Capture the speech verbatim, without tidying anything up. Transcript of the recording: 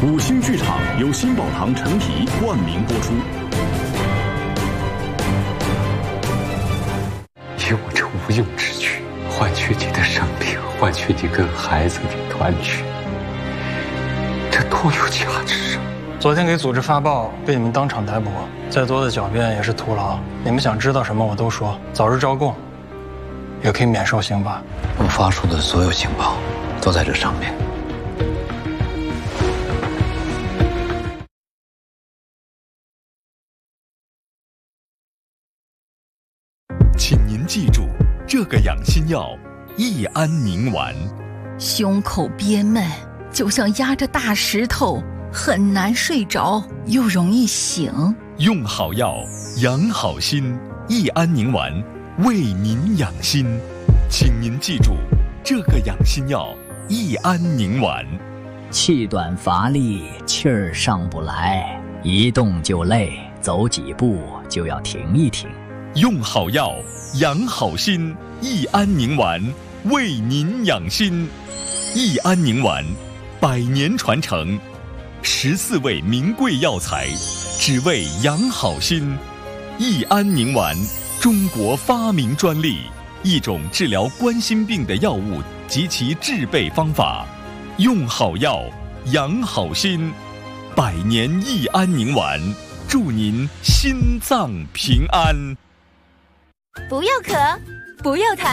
五星剧场由新宝堂陈皮冠名播出。 以我这无用之举，换取你的生命，换取你跟孩子的团聚，这多有价值啊！ 昨天给组织发报，被你们当场逮捕，再多的狡辩也是徒劳。你们想知道什么我都说，早日招供，也可以免受刑罚。 我发出的所有情报都在这上面。 请您记住，这个养心药益安宁丸。 胸口憋闷，就像压着大石头，很难睡着，又容易醒。 用好药，养好心。益安宁丸，为您养心。请您记住，这个养心药益安宁丸。 气短乏力，气儿上不来，一动就累，走几步就要停一停。 用好药，养好心。益安宁丸，为您养心。益安宁丸，百年传承，十四味名贵药材，只为养好心。益安宁丸，中国发明专利，一种治疗冠心病的药物及其制备方法。用好药，养好心。百年益安宁丸，祝您心脏平安。 不要咳，不要痰。